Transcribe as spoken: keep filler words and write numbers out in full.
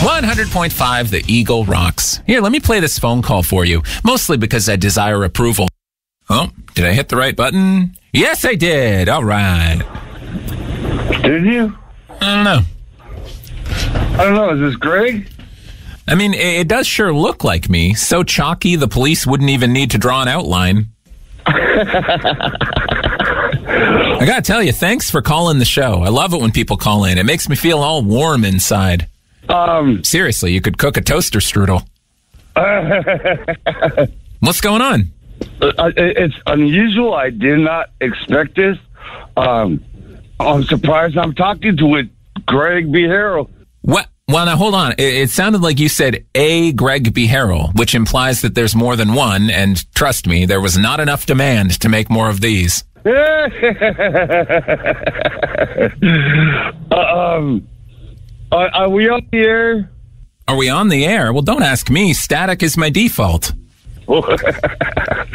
one hundred point five The Eagle rocks. Here, let me play this phone call for you, mostly because I desire approval. Oh, did I hit the right button? Yes, I did. All right. Did you? I don't know. I don't know. Is this Greg? I mean, it, it does sure look like me. So chalky, the police wouldn't even need to draw an outline. I gotta tell you, thanks for calling the show. I love it when people call in. It makes me feel all warm inside. Um, Seriously, you could cook a toaster strudel. What's going on? Uh, it's unusual. I did not expect this. Um, I'm surprised I'm talking to with Greg B. Harrell. What? Well, now, hold on. It, it sounded like you said a Greg B. Harrell, which implies that there's more than one, and trust me, there was not enough demand to make more of these. uh, um, are, are we on the air? Are we on the air? Well, don't ask me. Static is my default.